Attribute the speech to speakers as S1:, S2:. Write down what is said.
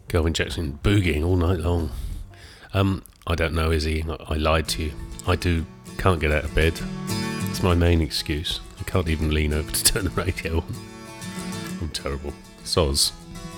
S1: Kelvin Jackson boogieing all night long. I don't know, Izzy. I lied to you. I can't get out of bed. It's my main excuse. I can't even lean over to turn the radio on. I'm terrible. Soz.